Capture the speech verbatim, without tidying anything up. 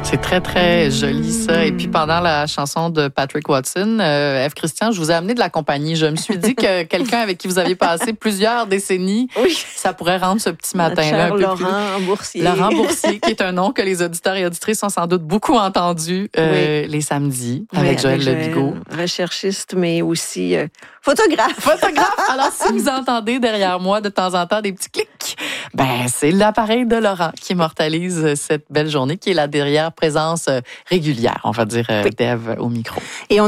C'est très, très joli, ça. Et puis, pendant la chanson de Patrick Watson, euh, Ève Christian, je vous ai amené de la compagnie. Je me suis dit que quelqu'un avec qui vous aviez passé plusieurs décennies, oui. ça pourrait rendre ce petit matin-là un peu Laurent plus... Boursier. Laurent Boursier, qui est un nom que les auditeurs et auditrices ont sans doute beaucoup entendu euh, oui. les samedis avec oui, Joël Lebigot. Recherchiste, mais aussi euh, photographe. Photographe. Alors, si vous entendez derrière moi de temps en temps des petits clics, ben c'est l'appareil de Laurent qui immortalise cette belle journée, qui est la derrière présence régulière, on va dire, oui. d'Ève au micro. Et on